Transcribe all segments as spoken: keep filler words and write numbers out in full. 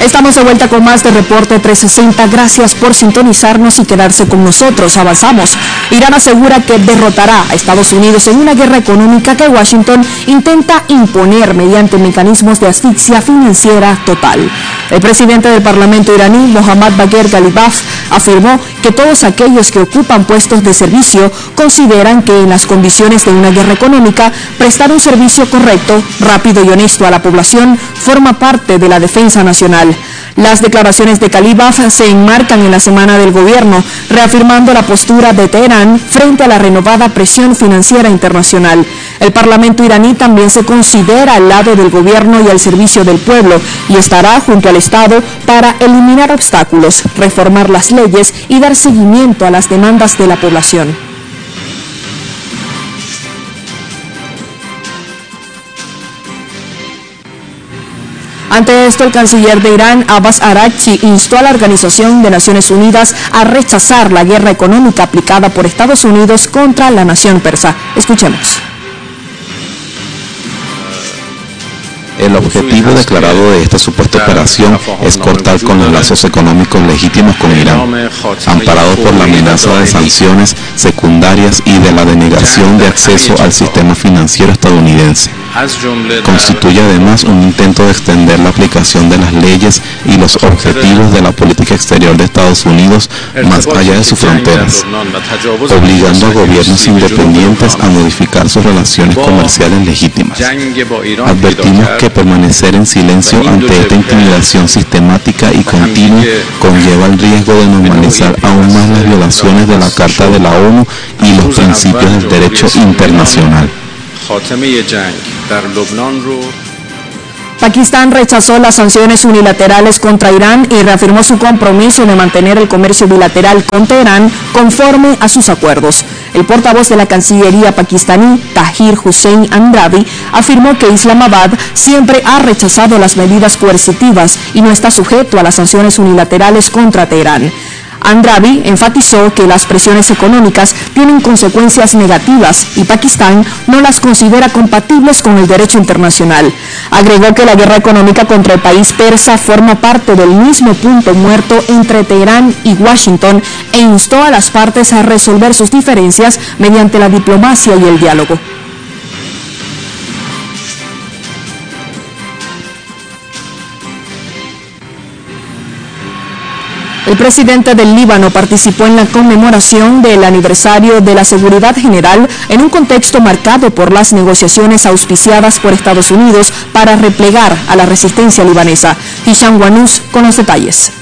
Estamos de vuelta con más de Reporte trescientos sesenta. Gracias por sintonizarnos y quedarse con nosotros. Avanzamos. Irán asegura que derrotará a Estados Unidos en una guerra económica que Washington intenta imponer mediante mecanismos de asfixia financiera total. El presidente del Parlamento iraní, Mohammad Bagher Ghalibaf, afirmó que todos aquellos que ocupan puestos de servicio consideran que en las condiciones de una guerra económica, prestar un servicio correcto, rápido y honesto a la población forma parte de la defensa nacional. Las declaraciones de Ghalibaf se enmarcan en la semana del gobierno, reafirmando la postura de Teherán frente a la renovada presión financiera internacional. El Parlamento iraní también se considera al lado del gobierno y al servicio del pueblo y estará junto al Estado para eliminar obstáculos, reformar las leyes y dar seguimiento a las demandas de la población. Ante esto, el canciller de Irán, Abbas Araghchi, instó a la Organización de Naciones Unidas a rechazar la guerra económica aplicada por Estados Unidos contra la nación persa. Escuchemos. El objetivo declarado de esta supuesta operación es cortar con los lazos económicos legítimos con Irán, amparados por la amenaza de sanciones secundarias y de la denegación de acceso al sistema financiero estadounidense. Constituye además un intento de extender la aplicación de las leyes y los objetivos de la política exterior de Estados Unidos más allá de sus fronteras, obligando a gobiernos independientes a modificar sus relaciones comerciales legítimas. Advertimos que permanecer en silencio ante esta intimidación sistemática y continua conlleva el riesgo de normalizar aún más las violaciones de la Carta de la ONU y los principios del derecho internacional. Pakistán rechazó las sanciones unilaterales contra Irán y reafirmó su compromiso de mantener el comercio bilateral con Teherán conforme a sus acuerdos. El portavoz de la Cancillería pakistaní, Tahir Hussein Andrabi, afirmó que Islamabad siempre ha rechazado las medidas coercitivas y no está sujeto a las sanciones unilaterales contra Teherán. Andrabi enfatizó que las presiones económicas tienen consecuencias negativas y Pakistán no las considera compatibles con el derecho internacional. Agregó que la guerra económica contra el país persa forma parte del mismo punto muerto entre Teherán y Washington e instó a las partes a resolver sus diferencias mediante la diplomacia y el diálogo. El presidente del Líbano participó en la conmemoración del aniversario de la seguridad general en un contexto marcado por las negociaciones auspiciadas por Estados Unidos para replegar a la resistencia libanesa. Hisham Wanous con los detalles.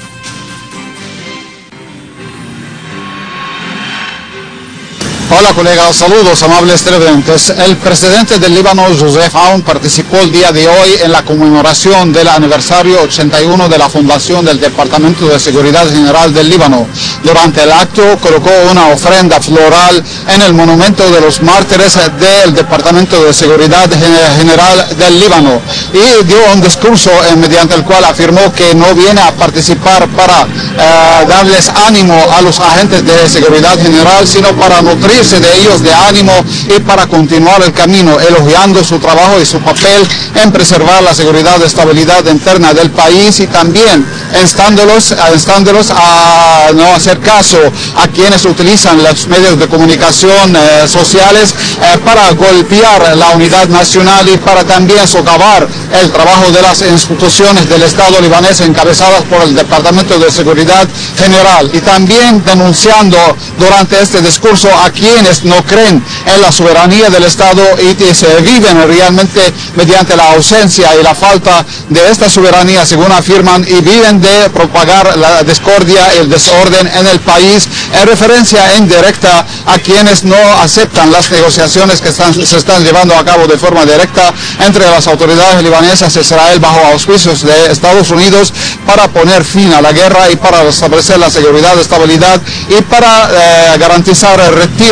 Hola colegas, saludos amables televidentes. El presidente del Líbano, Joseph Aoun, participó el día de hoy en la conmemoración del aniversario ochenta y uno de la fundación del Departamento de Seguridad General del Líbano. Durante el acto colocó una ofrenda floral en el monumento de los mártires del Departamento de Seguridad General del Líbano y dio un discurso eh, mediante el cual afirmó que no viene a participar para eh, darles ánimo a los agentes de seguridad general, sino para nutrir de ellos de ánimo y para continuar el camino, elogiando su trabajo y su papel en preservar la seguridad y estabilidad interna del país y también instándolos, instándolos a no hacer caso a quienes utilizan los medios de comunicación eh, sociales eh, para golpear la unidad nacional y para también socavar el trabajo de las instituciones del Estado libanés encabezadas por el Departamento de Seguridad General, y también denunciando durante este discurso a quienes no creen en la soberanía del Estado y que se viven realmente mediante la ausencia y la falta de esta soberanía, según afirman, y viven de propagar la discordia y el desorden en el país, en referencia indirecta a quienes no aceptan las negociaciones que están, se están llevando a cabo de forma directa entre las autoridades libanesas e Israel bajo auspicios de Estados Unidos para poner fin a la guerra y para restablecer la seguridad, estabilidad y para eh, garantizar el retiro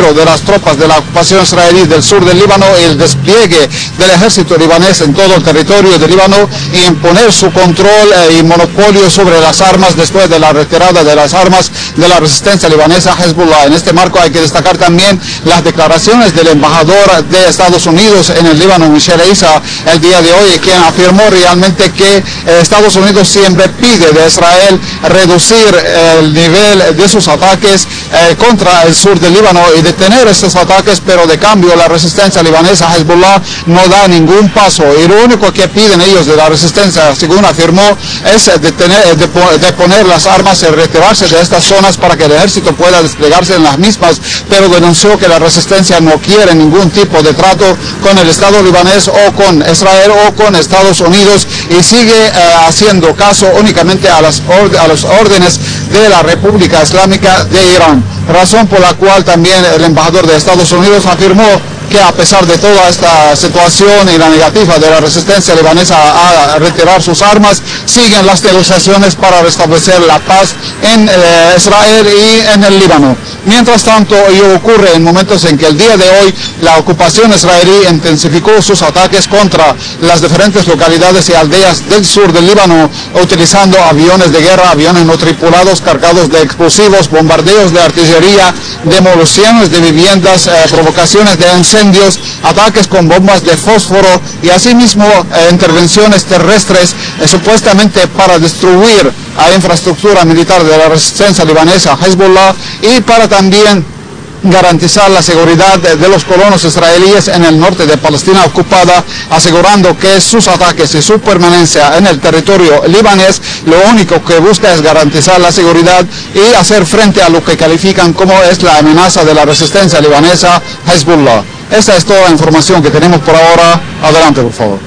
retiro de las tropas de la ocupación israelí del sur del Líbano y el despliegue del ejército libanés en todo el territorio del Líbano y imponer su control eh, y monopolio sobre las armas después de la retirada de las armas de la resistencia libanesa Hezbollah. En este marco hay que destacar también las declaraciones del embajador de Estados Unidos en el Líbano, Michelle Issa, el día de hoy, quien afirmó realmente que eh, Estados Unidos siempre pide de Israel reducir eh, el nivel de sus ataques eh, contra el sur del Líbano y detener estos ataques, pero de cambio la resistencia libanesa Hezbollah no da ningún paso y lo único que piden ellos de la resistencia, según afirmó, es detener, de, de poner las armas y retirarse de estas zonas para que el ejército pueda desplegarse en las mismas, pero denunció que la resistencia no quiere ningún tipo de trato con el Estado libanés o con Israel o con Estados Unidos y sigue eh, haciendo caso únicamente a las, a las órdenes de la República Islámica de Irán, razón por la cual también el embajador de Estados Unidos afirmó que a pesar de toda esta situación y la negativa de la resistencia libanesa a retirar sus armas, siguen las negociaciones para restablecer la paz en eh, Israel y en el Líbano. Mientras tanto, ello ocurre en momentos en que el día de hoy la ocupación israelí intensificó sus ataques contra las diferentes localidades y aldeas del sur del Líbano, utilizando aviones de guerra, aviones no tripulados cargados de explosivos, bombardeos de artillería, demoliciones de viviendas, eh, provocaciones de incendios, ataques con bombas de fósforo y asimismo eh, intervenciones terrestres eh, supuestamente para destruir a infraestructura militar de la resistencia libanesa Hezbollah y para también garantizar la seguridad de, de los colonos israelíes en el norte de Palestina ocupada, asegurando que sus ataques y su permanencia en el territorio libanés lo único que busca es garantizar la seguridad y hacer frente a lo que califican como es la amenaza de la resistencia libanesa Hezbollah. Esta es toda la información que tenemos por ahora. Adelante, por favor.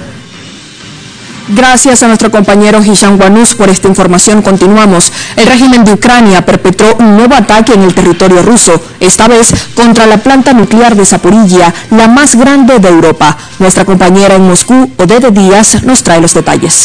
Gracias a nuestro compañero Hisham Wanus por esta información. Continuamos. El régimen de Ucrania perpetró un nuevo ataque en el territorio ruso, esta vez contra la planta nuclear de Zaporizhia, la más grande de Europa. Nuestra compañera en Moscú, Odede Díaz, nos trae los detalles.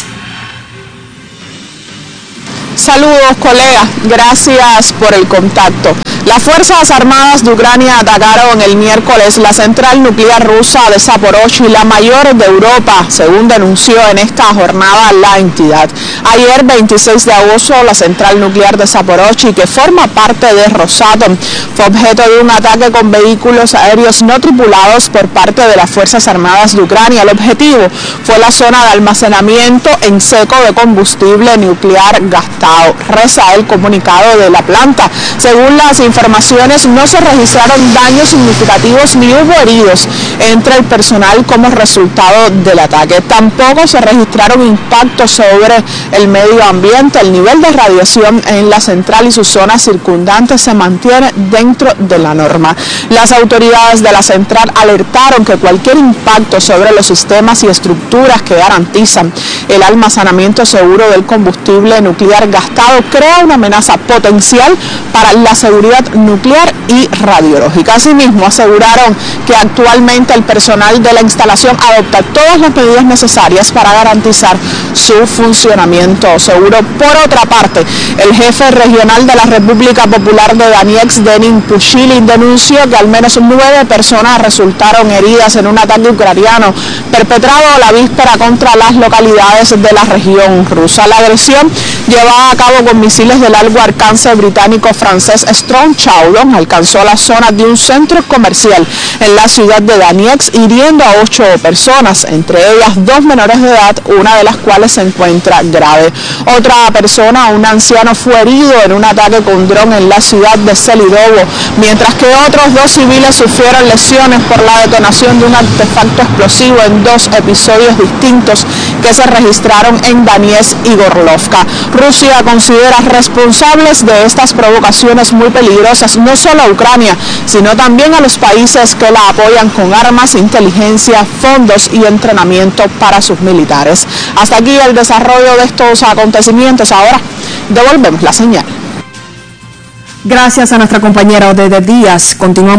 Saludos, colegas. Gracias por el contacto. Las Fuerzas Armadas de Ucrania atacaron el miércoles la central nuclear rusa de Zaporozhye, la mayor de Europa, según denunció en esta jornada la entidad. Ayer, veintiséis de agosto, la central nuclear de Zaporozhye, que forma parte de Rosatom, fue objeto de un ataque con vehículos aéreos no tripulados por parte de las Fuerzas Armadas de Ucrania. El objetivo fue la zona de almacenamiento en seco de combustible nuclear gastado, reza el comunicado de la planta. Según las informaciones, no se registraron daños significativos ni hubo heridos entre el personal como resultado del ataque. Tampoco se registraron impactos sobre el medio ambiente. El nivel de radiación en la central y sus zonas circundantes se mantiene dentro de la norma. Las autoridades de la central alertaron que cualquier impacto sobre los sistemas y estructuras que garantizan el almacenamiento seguro del combustible nuclear gastado crea una amenaza potencial para la seguridad nuclear y radiológica. Asimismo, aseguraron que actualmente el personal de la instalación adopta todas las medidas necesarias para garantizar su funcionamiento seguro. Por otra parte, el jefe regional de la República Popular de Donetsk, Denis Pushilin, denunció que al menos nueve personas resultaron heridas en un ataque ucraniano perpetrado la víspera contra las localidades de la región rusa. La agresión, llevada a cabo con misiles de largo alcance británico-francés Strong Shadow, alcanzó la zona de un centro comercial en la ciudad de Donetsk, hiriendo a ocho personas, entre ellas dos menores de edad, una de las cuales se encuentra grave. Otra persona, un anciano, fue herido en un ataque con dron en la ciudad de Selidovo, mientras que otros dos civiles sufrieron lesiones por la detonación de un artefacto explosivo en dos episodios distintos que se registraron en Donetsk y Gorlovka. Rusia considera responsables de estas provocaciones muy peligrosas no solo a Ucrania, sino también a los países que la apoyan con armas, inteligencia, fondos y entrenamiento para sus militares. Hasta aquí el desarrollo de estos acontecimientos. Ahora devolvemos la señal. Gracias a nuestra compañera Odede Díaz. Continuamos.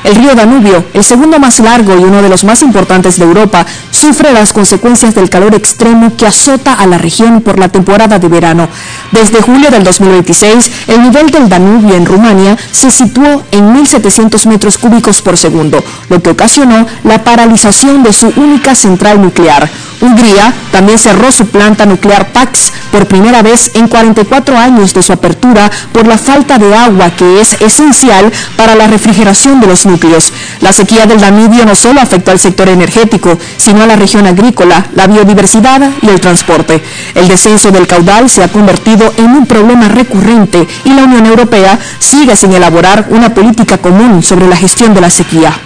El río Danubio, el segundo más largo y uno de los más importantes de Europa, sufre las consecuencias del calor extremo que azota a la región por la temporada de verano. Desde julio del dos mil veintiséis, el nivel del Danubio en Rumania se situó en mil setecientos metros cúbicos por segundo, lo que ocasionó la paralización de su única central nuclear. Hungría también cerró su planta nuclear Paks por primera vez en cuarenta y cuatro años de su apertura por la falta de agua que es esencial para la refrigeración de los núcleos. La sequía del Danubio no solo afectó al sector energético, sino a la región agrícola, la biodiversidad y el transporte. El descenso del caudal se ha convertido en un problema recurrente y la Unión Europea sigue sin elaborar una política común sobre la gestión de la sequía.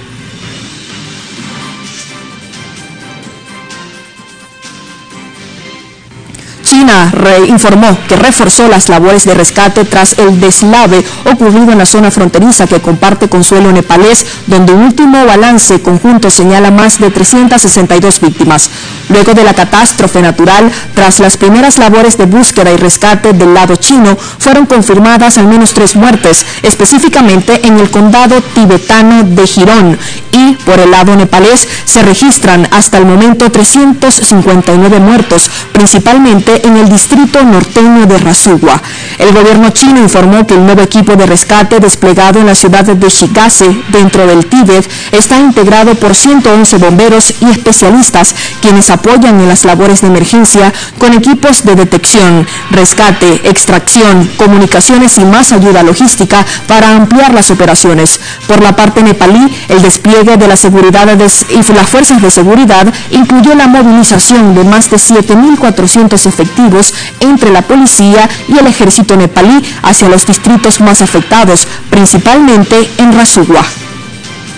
China informó que reforzó las labores de rescate tras el deslave ocurrido en la zona fronteriza que comparte con suelo nepalés, donde un último balance conjunto señala más de trescientas sesenta y dos víctimas. Luego de la catástrofe natural, tras las primeras labores de búsqueda y rescate del lado chino, fueron confirmadas al menos tres muertes, específicamente en el condado tibetano de Jirón, y por el lado nepalés se registran hasta el momento trescientos cincuenta y nueve muertos, principalmente en el distrito norteño de Rasugwa. El gobierno chino informó que el nuevo equipo de rescate desplegado en la ciudad de Shigase, dentro del Tíbet, está integrado por ciento once bomberos y especialistas, quienes apoyan en las labores de emergencia con equipos de detección, rescate, extracción, comunicaciones y más ayuda logística para ampliar las operaciones. Por la parte nepalí, el despliegue de la seguridad de, y las fuerzas de seguridad incluyó la movilización de más de siete mil cuatrocientos efectivos entre la policía y el ejército nepalí hacia los distritos más afectados, principalmente en Rasugwa.